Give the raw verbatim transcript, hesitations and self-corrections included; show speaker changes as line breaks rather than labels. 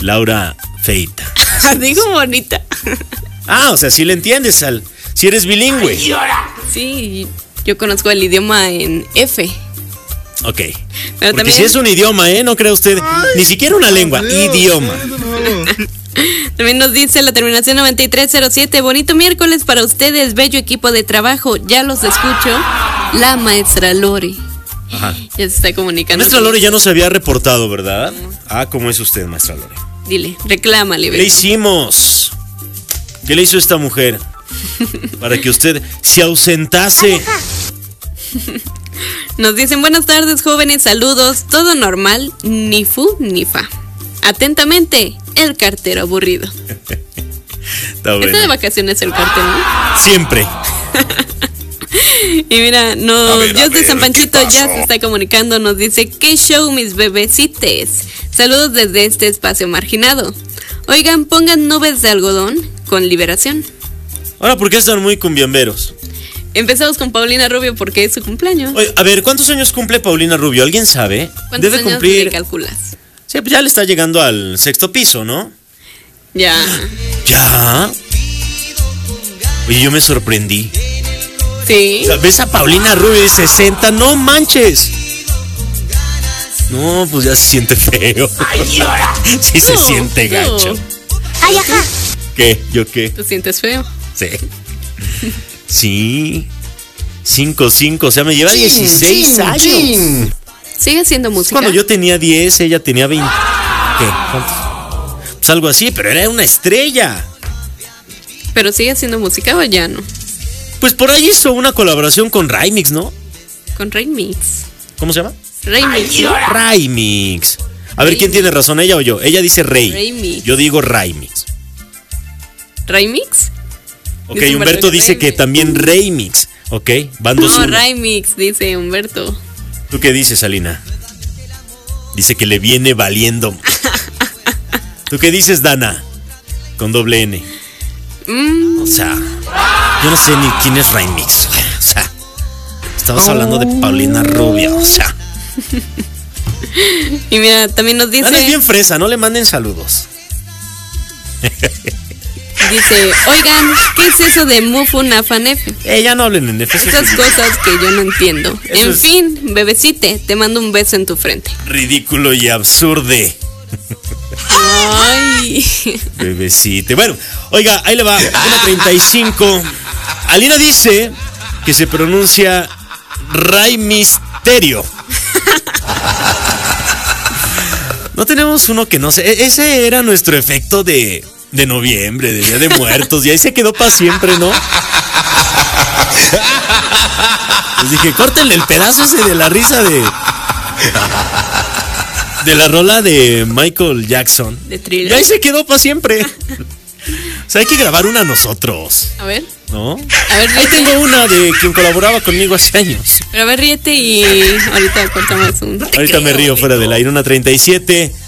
Laura Feita.
Digo bonita.
Ah, o sea, sí le entiendes, al, si eres bilingüe.
Sí, yo conozco el idioma en F.
Ok.
Pero
porque
también...
si es un idioma, ¿eh? No cree usted. Ni siquiera una lengua, idioma.
También nos dice la terminación noventa y tres cero siete. Bonito miércoles para ustedes, bello equipo de trabajo. Ya los escucho. La maestra Lore.
Ajá.
Ya se está comunicando.
Maestra Lore ya no se había reportado, ¿verdad? Ah, ¿cómo es usted, maestra Lore?
Dile, reclámale.
¿Qué le hicimos? ¿Qué le hizo esta mujer? Para que usted se ausentase.
Nos dicen buenas tardes, jóvenes, saludos. Todo normal, ni fu ni fa. Atentamente, el cartero aburrido.
Está bueno.
Está de vacaciones el cartero, ¿no?
Siempre.
Y mira, no,
ver,
Dios de
ver,
San Panchito ya se está comunicando, nos dice, ¿qué show, mis bebecites? Saludos desde este espacio marginado. Oigan, pongan nubes de algodón con Liberación.
Ahora, ¿por qué están muy cumbiamberos?
Empezamos con Paulina Rubio porque es su cumpleaños.
Oye, a ver, ¿cuántos años cumple Paulina Rubio? ¿Alguien sabe?
¿Cuántos
Debe
años
cumplir.
le calculas?
Sí, pues ya le está llegando al sexto piso, ¿no?
Ya.
¿Ya? Oye, yo me sorprendí.
Sí.
O sea, ves a Paulina Rubio de sesenta, no manches. No, pues ya se siente feo. Sí se
No,
siente
no.
gacho.
Ay, ajá.
¿Qué? ¿Yo qué?
¿Te sientes feo?
Sí. Sí. Cinco, cinco, o sea, me lleva dieciséis años.
Sigue haciendo música.
Cuando yo tenía diez, ella tenía veinte. ¿Qué? ¿Cuántos? Pues algo así, pero era una estrella.
Pero sigue haciendo música o ya no.
Pues por ahí hizo una colaboración con Raimix, ¿no?
Con Raimix.
¿Cómo se llama?
Raimix. ¿no?
Raimix. A ver,
Raimix.
¿quién tiene razón, ella o yo? Ella dice Rey.
Raimix.
Yo digo Raimix.
¿Raimix?
Ok,
Dice
Humberto
Humberto que
dice que
Raimix.
también Raimix. Ok, van dos
No,
uno.
Raimix, dice Humberto.
¿Tú qué dices, Alina? Dice que le viene valiendo. ¿Tú qué dices, Dana? Con doble N.
Mm,
O sea, yo no sé ni quién es Raimix. O sea, estamos hablando de Paulina Rubio. O sea,
y mira, también nos dice...
Dana es bien fresa, no le manden saludos.
Dice, oigan, ¿qué es eso de Mufu Nafanefe?
Eh, ya no hablen en F.
Esas cosas que yo no entiendo.
Eso
En
es-
fin, bebecite, te mando un beso en tu frente.
Ridículo y absurde.
Ay.
Bebecite. Bueno, oiga, ahí le va. una treinta y cinco. Alina dice que se pronuncia Ray Misterio. No tenemos uno que no sé. e- Ese era nuestro efecto de, de noviembre, de Día de Muertos. Y ahí se quedó para siempre, ¿no? Les dije, córtenle el pedazo ese de la risa de. De la rola de Michael Jackson.
De
Y
Thriller.
ahí se quedó para siempre. O sea, hay que grabar una nosotros,
A ver,
¿no?
a ver,
Ahí
ríete.
tengo una de quien colaboraba conmigo hace años.
Pero a ver, ríete y ahorita cortamos un...
Ahorita me río fuera del aire. Una treinta y siete.